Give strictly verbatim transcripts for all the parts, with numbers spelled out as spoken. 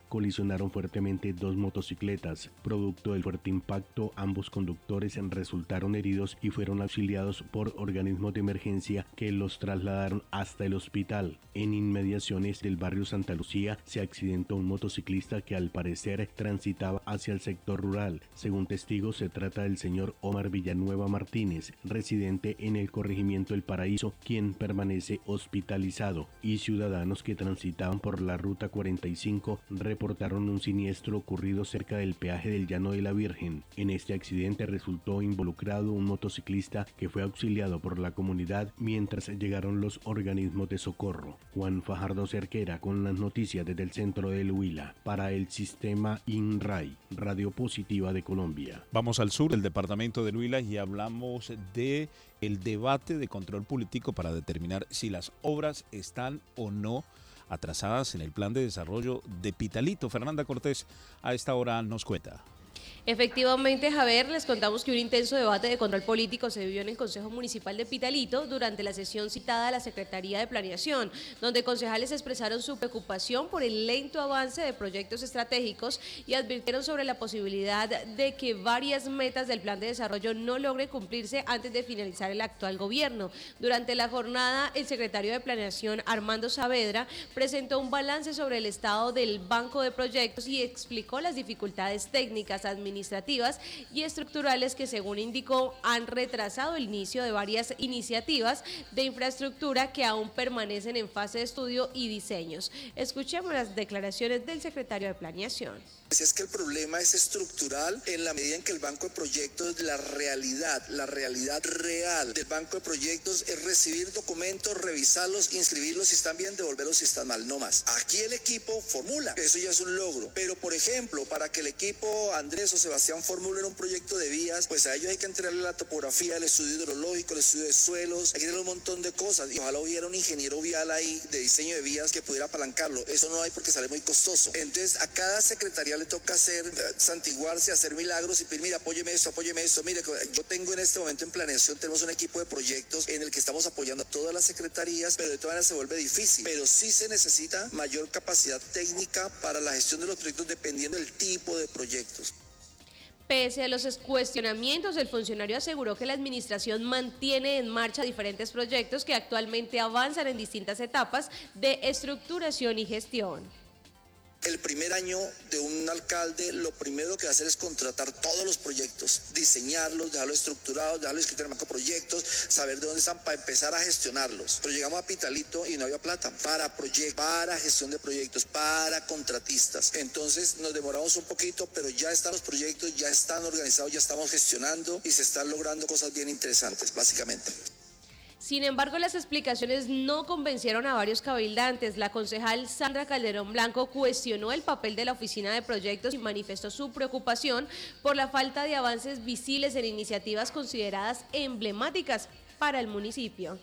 colisionaron fuertemente dos motocicletas. Producto del fuerte impacto, ambos conductores resultaron heridos y fueron auxiliados por organismos de emergencia que los trasladaron hasta el hospital. En inmediaciones del barrio Santa Lucía se accidentó un motociclista que al parecer transitaba hacia el sector rural. Según testigos, se trata del señor Omar Villanueva Martínez, residente en el corregimiento El Paraíso, quien permanece hospitalizado, y ciudadanos que transitaban por la ruta cuarenta y cinco reportaron un siniestro ocurrido cerca del peaje del Llano de la Virgen. En este accidente resultó involucrado un motociclista que fue auxiliado por la comunidad mientras llegaron los organismos de socorro. Juan Fajardo Cerquera con las noticias desde el centro del Huila para el sistema INRAI, Radio Positiva de Colombia. Vamos al sur del departamento del Huila y hablamos de el debate de control político para determinar si las obras están o no atrasadas en el plan de desarrollo de Pitalito. Fernanda Cortés a esta hora nos cuenta. Efectivamente, Javier, les contamos que un intenso debate de control político se vivió en el Consejo Municipal de Pitalito durante la sesión citada a la Secretaría de Planeación, donde concejales expresaron su preocupación por el lento avance de proyectos estratégicos y advirtieron sobre la posibilidad de que varias metas del plan de desarrollo no logren cumplirse antes de finalizar el actual gobierno. Durante la jornada, el secretario de Planeación, Armando Saavedra, presentó un balance sobre el estado del banco de proyectos y explicó las dificultades técnicas, administrativas administrativas y estructurales que, según indicó, han retrasado el inicio de varias iniciativas de infraestructura que aún permanecen en fase de estudio y diseños. Escuchemos las declaraciones del secretario de Planeación. Si es que el problema es estructural en la medida en que el banco de proyectos, la realidad, la realidad real del banco de proyectos es recibir documentos, revisarlos, inscribirlos si están bien, devolverlos si están mal, no más. Aquí el equipo formula, eso ya es un logro, pero por ejemplo, para que el equipo Andrés o Sebastián formulen un proyecto de vías, pues a ellos hay que entregarle la topografía, el estudio hidrológico, el estudio de suelos, hay que tener un montón de cosas, y ojalá hubiera un ingeniero vial ahí de diseño de vías que pudiera apalancarlo. Eso no hay porque sale muy costoso. Entonces a cada secretaría le toca hacer, santiguarse, hacer milagros y pedir, mira, apóyeme esto, apóyeme esto. Mire, yo tengo en este momento en planeación, tenemos un equipo de proyectos en el que estamos apoyando a todas las secretarías, pero de todas maneras se vuelve difícil. Pero sí se necesita mayor capacidad técnica para la gestión de los proyectos dependiendo del tipo de proyectos. Pese a los cuestionamientos, el funcionario aseguró que la administración mantiene en marcha diferentes proyectos que actualmente avanzan en distintas etapas de estructuración y gestión. El primer año de un alcalde, lo primero que va a hacer es contratar todos los proyectos, diseñarlos, dejarlos estructurados, dejarlos escritos en macroproyectos, saber de dónde están para empezar a gestionarlos. Pero llegamos a Pitalito y no había plata para proyectos, para gestión de proyectos, para contratistas. Entonces nos demoramos un poquito, pero ya están los proyectos, ya están organizados, ya estamos gestionando y se están logrando cosas bien interesantes, básicamente. Sin embargo, las explicaciones no convencieron a varios cabildantes. La concejal Sandra Calderón Blanco cuestionó el papel de la Oficina de Proyectos y manifestó su preocupación por la falta de avances visibles en iniciativas consideradas emblemáticas para el municipio.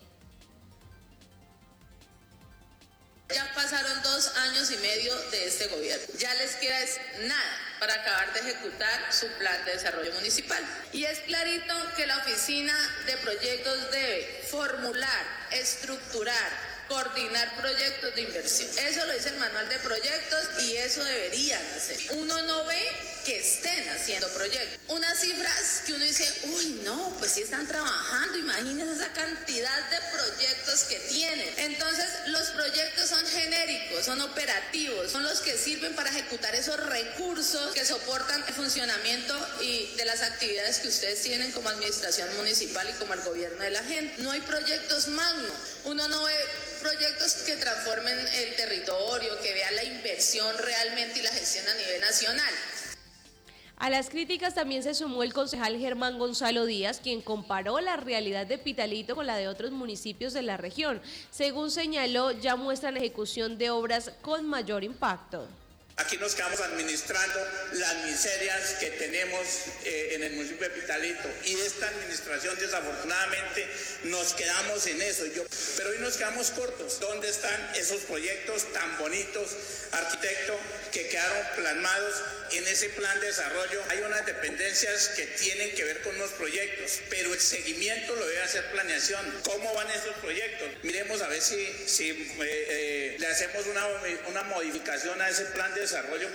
Ya pasaron dos años y medio de este gobierno. Ya les queda es nada para acabar de ejecutar su plan de desarrollo municipal. Y es clarito que la Oficina de Proyectos debe formular, estructurar, coordinar proyectos de inversión. Eso lo dice el manual de proyectos y eso deberían hacer. Uno no ve que estén haciendo proyectos. Unas cifras que uno dice, uy, no, pues sí están trabajando, imagínense esa cantidad de proyectos que tienen. Entonces, los proyectos son genéricos, son operativos, son los que sirven para ejecutar esos recursos que soportan el funcionamiento y de las actividades que ustedes tienen como administración municipal y como el gobierno de la gente. No hay proyectos magnos. Uno no ve proyectos que transformen el territorio, que vean la inversión realmente y la gestión a nivel nacional. A las críticas también se sumó el concejal Germán Gonzalo Díaz, quien comparó la realidad de Pitalito con la de otros municipios de la región. Según señaló, ya muestran ejecución de obras con mayor impacto. Aquí nos quedamos administrando las miserias que tenemos eh, en el municipio de Pitalito y esta administración desafortunadamente nos quedamos en eso. Yo, pero hoy nos quedamos cortos. ¿Dónde están esos proyectos tan bonitos, arquitecto, que quedaron plasmados en ese plan de desarrollo? Hay unas dependencias que tienen que ver con unos proyectos, pero el seguimiento lo debe hacer planeación. ¿Cómo van esos proyectos? Miremos a ver si, si eh, eh, le hacemos una, una modificación a ese plan de desarrollo